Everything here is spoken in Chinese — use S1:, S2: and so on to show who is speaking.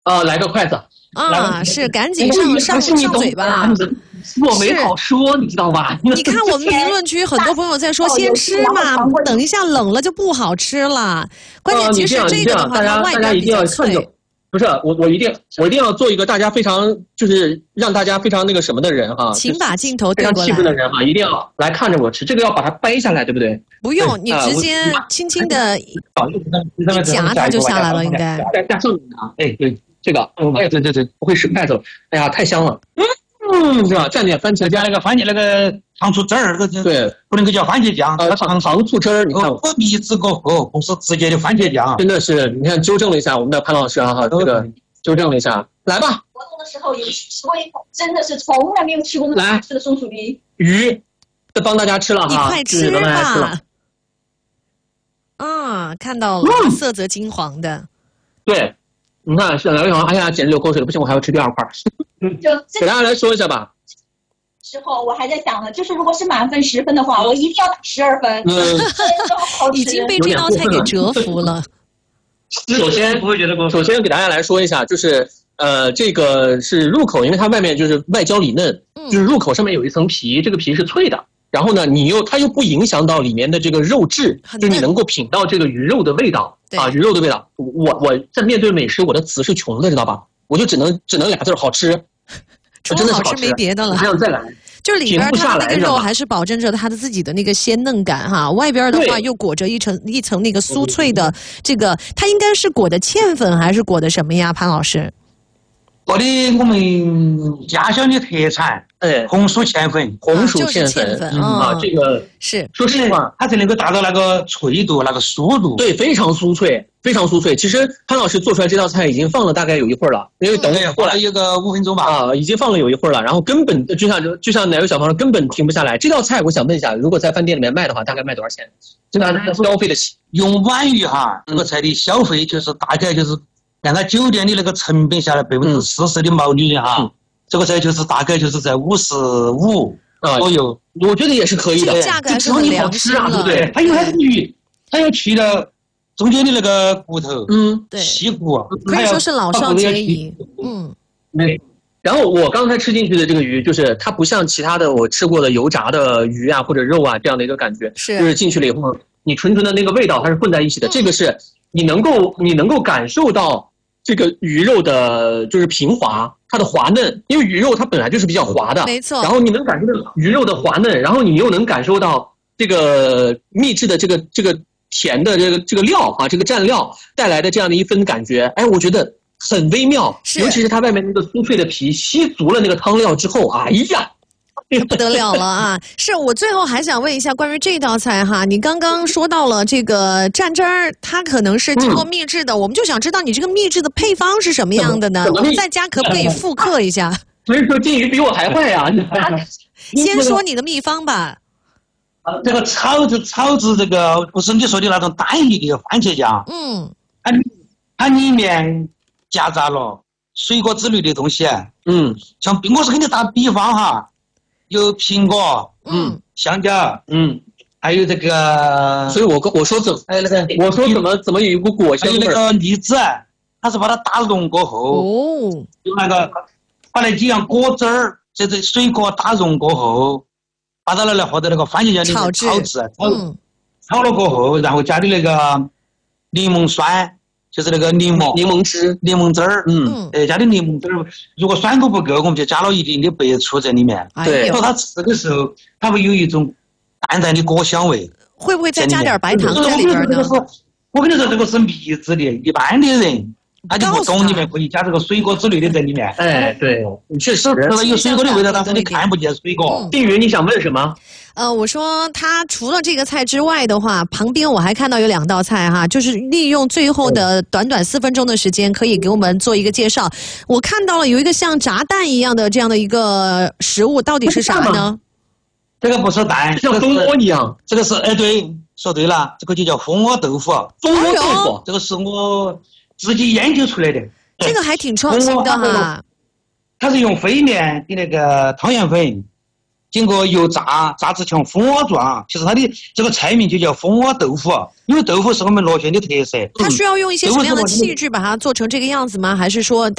S1: 来个筷子
S2: 啊，是赶紧上嘴巴。
S1: 我没好说，你知道吧？
S2: 你看我们评论区很多朋友在说先吃嘛，等一下冷了就不好吃了。关键其实这个的话，它外边比较脆。
S1: 不是我一定要做一个大家非常就是让大家非常那个什么的人哈，
S2: 请把镜头对过来。
S1: 非常气愤的人哈，一定要来看着我吃，这个要把它掰下来，对不对？
S2: 不用，你直接轻轻的一夹它就下来了，应该。
S1: 加上啊，哎对，这个，哎对，不会使筷子了，哎呀太香了，是吧？蘸点番茄，
S3: 加那个番茄那个糖醋汁儿，
S1: 对，
S3: 不能够叫番茄酱，
S1: 糖醋汁儿，你看
S3: 我蜜汁过后不是直接的番茄酱，
S1: 真的是，你看纠正了一下我们的潘老师啊，这个纠正了一下，来吧。
S4: 活动的时候有吃过一口，真的是从来没有吃过那么好吃的松鼠鱼。
S1: 鱼，帮大家吃了哈，
S2: 你快吃吧。看到了，色泽金黄的。
S1: 对，你看是来一行，哎呀，简直流口水了，不行，我还要吃第二块。给大家来说一下吧。
S4: 之后我还在想呢，就是如果是满分10分的话，我一定要打12分。
S2: 已经被这道菜给折服了。
S1: 首先给大家来说一下，就是这个是入口，因为它外面就是外焦里嫩，就是入口上面有一层皮，这个皮是脆的。然后呢，它又不影响到里面的这个肉质，就是你能够品到这个鱼肉的味道啊，鱼肉的味道。我在面对美食，我的词是穷的，知道吧？我就只能2字，好吃。
S2: 除了好吃没别的了，
S1: 还想再来。
S2: 就是里边它那个肉还是保证着它的自己的那个鲜嫩感哈，外边的话又裹着一层那个酥脆的这个，它应该是裹的芡粉还是裹的什么呀，潘老师？
S3: 裹的我们家乡的特产，红薯芡粉，
S1: 啊，这个
S2: 是
S1: 说实话，
S3: 它才能够达到那个脆度、那个酥度，
S1: 对，非常酥脆，非常酥脆。其实潘老师做出来这道菜已经放了大概有一会儿了，因为等
S3: 过来有个5分钟吧，
S1: 啊，已经放了有一会儿了，然后根本就像奶油小朋友根本停不下来。这道菜我想问一下，如果在饭店里面卖的话，大概卖多少钱？真的消费得起？
S3: 用皖鱼哈，这个菜的消费就是大概就是。按照酒店的那个成本下来40%的毛利率哈，这个菜就是大概就是在55左右，
S1: 我觉得也是可以的，
S2: 价格还是很良心了，
S3: 对不对？还有它是鱼，它要去了中间的那个骨头，
S2: 对，
S3: 细骨，
S2: 可以说是老少皆宜，
S1: 然后我刚才吃进去的这个鱼，就是它不像其他的我吃过的油炸的鱼啊或者肉啊这样的一个感觉，就是进去了以后，你纯的那个味道它是混在一起的，这个是你能够感受到。这个鱼肉的就是平滑，它的滑嫩，因为鱼肉它本来就是比较滑的，
S2: 没错。
S1: 然后你能感受到鱼肉的滑嫩，然后你又能感受到这个秘制的这个甜的这个料啊，这个蘸料带来的这样的一份感觉，哎，我觉得很微妙，尤其是它外面那个酥脆的皮吸足了那个汤料之后，哎呀。
S2: 不得了了啊！是我最后还想问一下关于这道菜哈，你刚刚说到了这个蘸汁儿，它可能是经过秘制的，我们就想知道你这个秘制的配方是什么样的呢？我们在家可不可以复刻一下？
S1: 所以说金鱼比我还坏呀！
S2: 先说你的秘方吧。
S3: 这个炒制这个不是你说的那种单一的番茄酱，它里面夹杂了水果之类的东西，像我是给你打比方哈，有苹果，香蕉，还有这个，
S1: 所以我说怎么有一股果香味？
S3: 还有那个荔枝，它是把它打融过后，用那个把那几样果汁儿，这水果打融过后，把它来和在那个番茄酱里面炒了过后，然后加的那个柠檬酸。就是那个柠檬汁儿，加的柠檬汁儿，如果酸度不够，我们就加了一定的白醋在里面。
S1: 对，
S3: 然后它吃的时候，它会有一种淡淡的果香味。
S2: 会不会再加点白糖在里边呢？
S3: 我跟你说，这个是秘制的，一般的人他就不懂里面可以加这个水果之类的在里面。
S1: 哎，对，确实，
S3: 有水果的味道，但是你看不见水果。
S1: 丁云，你想问什么？
S2: 我说它除了这个菜之外的话，旁边我还看到有2道菜哈，就是利用最后的短4分钟的时间，可以给我们做一个介绍。我看到了有一个像炸蛋一样的这样的一个食物，到底是啥呢？
S3: 这个不是蛋，
S1: 像蜂窝一样。
S3: 这个是对，说对了，这个就叫蜂窝豆腐。
S1: 蜂窝豆腐，
S3: 这个是我自己研究出来的。
S2: 这个还挺创新的哈。
S3: 它是用飞面的那个汤圆粉。 经过油炸制成蜂窝状。其实它的这个菜名就叫蜂窝豆腐，因为豆腐是我们乐轩的特色。
S2: 它需要用一些什么样的器具把它做成这个样子吗？还是说